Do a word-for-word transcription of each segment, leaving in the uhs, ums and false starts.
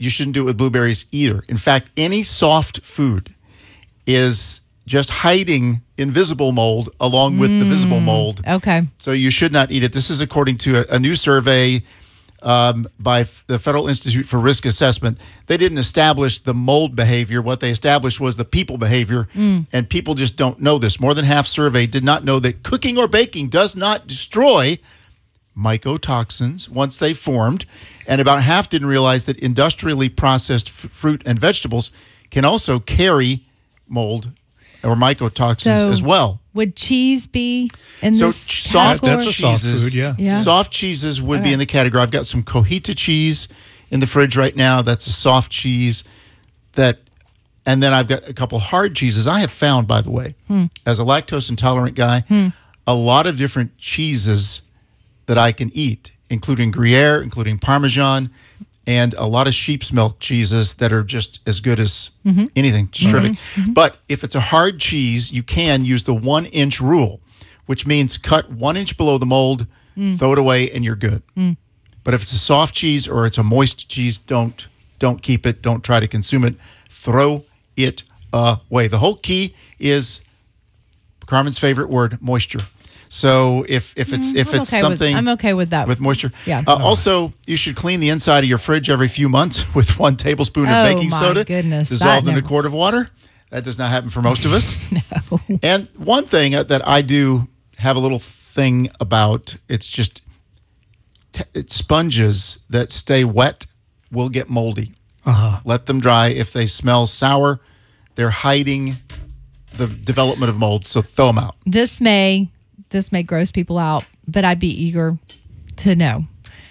you shouldn't do it with blueberries either. In fact, any soft food is just hiding invisible mold along with mm, the visible mold. Okay. So you should not eat it. This is according to a, a new survey um, by F- the Federal Institute for Risk Assessment. They didn't establish the mold behavior. What they established was the people behavior, mm. and people just don't know this. More than half surveyed did not know that cooking or baking does not destroy mycotoxins once they formed, and about half didn't realize that industrially processed f- fruit and vegetables can also carry mold or mycotoxins so as well. Would cheese be in so this soft category? That's a soft cheeses, food, yeah. Yeah. Soft cheeses would Okay. be in the category. I've got some Cojita cheese in the fridge right now. That's a soft cheese. That, and then I've got a couple hard cheeses. I have found, by the way, hmm. as a lactose intolerant guy, hmm. a lot of different cheeses that I can eat, including Gruyere, including Parmesan, and a lot of sheep's milk cheeses that are just as good as mm-hmm. anything. Just mm-hmm. terrific. Mm-hmm. But if it's a hard cheese, you can use the one-inch rule, which means cut one inch below the mold, mm. throw it away, and you're good. Mm. But if it's a soft cheese or it's a moist cheese, don't don't keep it. Don't try to consume it. Throw it away. The whole key is Carmen's favorite word, moisture. So if if it's if I'm it's okay something with, I'm okay with that with moisture. Yeah. Uh, also, you should clean the inside of your fridge every few months with one tablespoon oh, of baking my soda goodness. dissolved that in never... a quart of water. That does not happen for most of us. No. And one thing that I do have a little thing about, it's just t- it's sponges that stay wet will get moldy. Uh-huh. Let them dry. If they smell sour, they're hiding the development of mold. So throw them out. This may this may gross people out, but I'd be eager to know.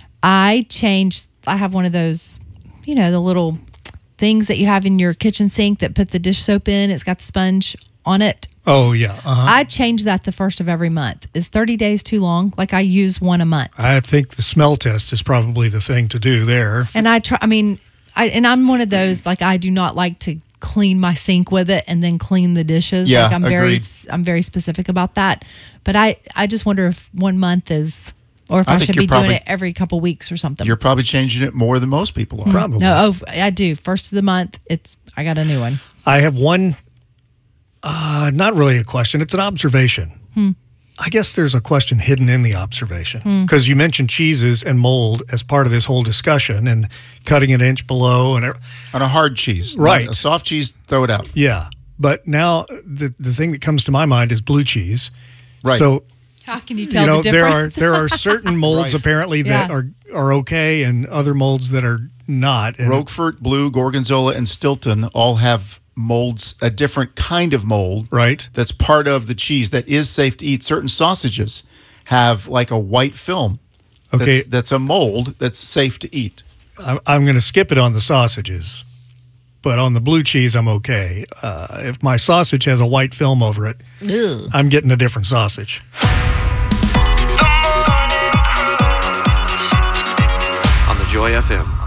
I changed. I have one of those, you know, the little things that you have in your kitchen sink that put the dish soap in. It's got the sponge on it. Oh, yeah. Uh-huh. I change that the first of every month. Is thirty days too long? Like I use one a month. I think the smell test is probably the thing to do there. And I try, I mean, I and I'm one of those, like I do not like to clean my sink with it and then clean the dishes. Yeah, like I'm agreed. very I'm very specific about that. But I, I just wonder if one month is, or if I, I I think should you're be probably- doing it every couple weeks or something. You're probably changing it more than most people are. Probably. No, oh, I do. First of the month, it's I got a new one. I have one, uh, not really a question. It's an observation. Hmm. I guess there's a question hidden in the observation because hmm. you mentioned cheeses and mold as part of this whole discussion and cutting an inch below and on a hard cheese, right? A soft cheese, throw it out. Yeah, but now the the thing that comes to my mind is blue cheese. Right. So how can you tell you know the there are difference? there are certain molds Right. apparently that Yeah. are are okay and other molds that are not. And Roquefort, Blue, Gorgonzola, and Stilton all have molds, a different kind of mold. right. That's part of the cheese that is safe to eat. Certain sausages have like a white film. Okay. That's, that's a mold that's safe to eat. I'm, I'm going to skip it on the sausages, but on the blue cheese, I'm okay. Uh, if my sausage has a white film over it, Ugh. I'm getting a different sausage. On the Joy F M.